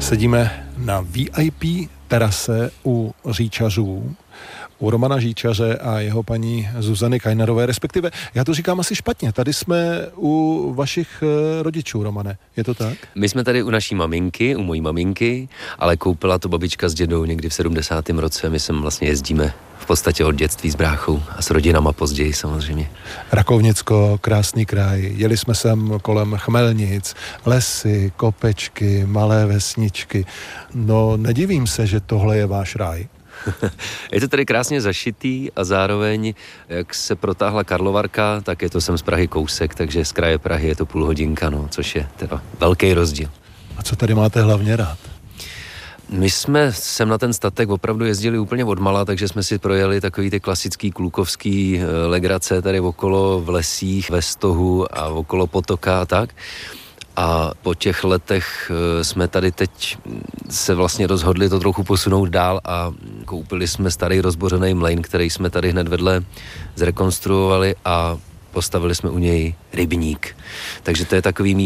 Sedíme na VIP terase u Říčařů, u Romana Říčaře a jeho paní Zuzany Kajnerové, respektive, já to říkám asi špatně, tady jsme u vašich rodičů, Romane, je to tak? My jsme tady u naší maminky, u mojí maminky, ale koupila to babička s dědou někdy v 70. roce, my sem vlastně jezdíme v podstatě od dětství s bráchou a s rodinama později samozřejmě. Rakovnicko, krásný kraj, jeli jsme sem kolem Chmelnic, lesy, kopečky, malé vesničky, no nedivím se, že tohle je váš ráj. Je to tady krásně zašitý a zároveň, jak se protáhla Karlovarka, tak je to sem z Prahy kousek, takže z kraje Prahy je to půl hodinka, no, což je teda velký rozdíl. A co tady máte hlavně rád? My jsme sem na ten statek opravdu jezdili úplně odmala, takže jsme si projeli takový ty klasický klukovský legrace tady okolo v lesích, ve stohu a okolo potoka a tak. A po těch letech jsme tady teď se vlastně rozhodli to trochu posunout dál a koupili jsme starý rozbořený mlejn, který jsme tady hned vedle zrekonstruovali a postavili jsme u něj rybník. Takže to je takový místo,